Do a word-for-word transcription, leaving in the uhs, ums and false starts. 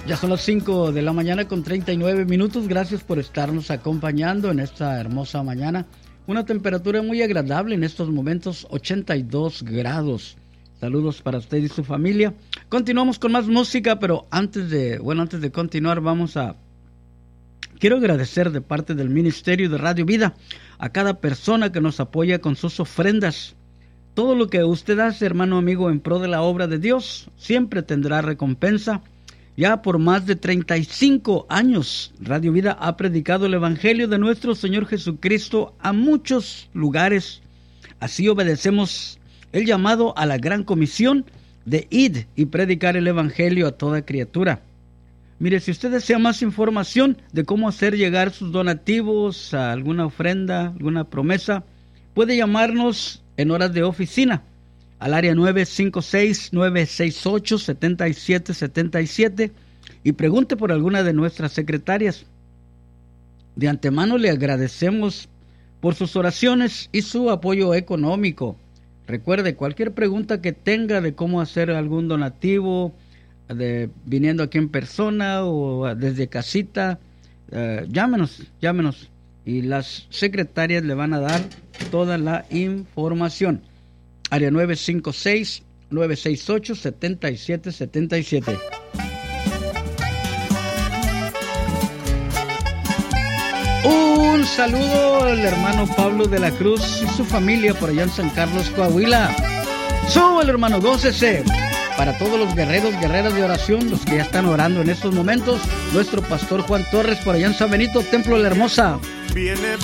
Ya son las cinco de la mañana con treinta y nueve minutos. Gracias por estarnos acompañando en esta hermosa mañana. Una temperatura muy agradable en estos momentos, ochenta y dos grados. Saludos para usted y su familia. Continuamos con más música, pero antes de, bueno, antes de continuar vamos a... Quiero agradecer de parte del Ministerio de Radio Vida a cada persona que nos apoya con sus ofrendas. Todo lo que usted hace, hermano amigo, en pro de la obra de Dios, siempre tendrá recompensa. Ya por más de treinta y cinco años, Radio Vida ha predicado el Evangelio de nuestro Señor Jesucristo a muchos lugares. Así obedecemos el llamado a la gran comisión de ir y predicar el Evangelio a toda criatura. Mire, si usted desea más información de cómo hacer llegar sus donativos, a alguna ofrenda, alguna promesa, puede llamarnos en horas de oficina al área nueve cinco seis, nueve seis ocho, siete siete siete siete y pregunte por alguna de nuestras secretarias. De antemano le agradecemos por sus oraciones y su apoyo económico. Recuerde, cualquier pregunta que tenga de cómo hacer algún donativo, de viniendo aquí en persona o desde casita, uh, llámenos, llámenos y las secretarias le van a dar toda la información. Área nueve cinco seis, nueve seis ocho, siete siete siete siete. Un saludo al hermano Pablo de la Cruz y su familia por allá en San Carlos, Coahuila. Sube el hermano, gócese. Para todos los guerreros, guerreras de oración, los que ya están orando en estos momentos, nuestro pastor Juan Torres por allá en San Benito, Templo de la Hermosa. Viene